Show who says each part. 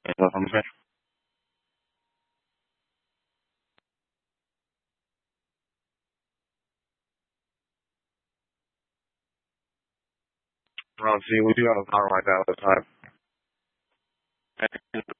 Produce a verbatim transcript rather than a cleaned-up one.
Speaker 1: Anything else on the bench? Round C, we do have a power line down at the time.